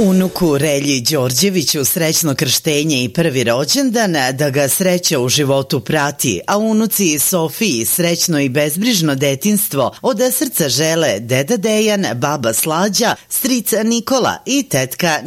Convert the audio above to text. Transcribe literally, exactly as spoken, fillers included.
Unuku Relji Đorđeviću srećno krštenje i prvi rođendan, da ga sreća u životu prati, a unuci Sofiji srećno i bezbrižno detinjstvo od srca žele deda Dejan, baba Slađa, stric Nikola i tetka